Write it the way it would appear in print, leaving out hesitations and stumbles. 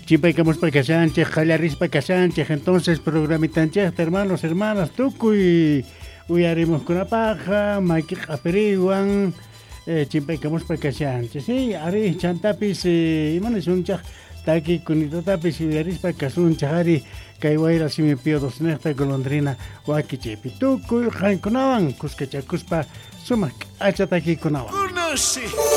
Chimpaycamos para Casanche, Jalaris para Casanche, entonces programitanche, hermanos, hermanas, tucuy, uyaremos con la paja, Mike Aperiwan, Chimpaycamos para Casanche, sí, Ari, Chantapis, y manes un chaj, Taki con Itatapis, uyaris para Casuncha, Ari, Kaiwaira, si me pido dos nesta golondrina, Wakichipi, tucuy, Hankunawan, Cuscachacuspa, Sumac, Achataki Kunawan. Conoce.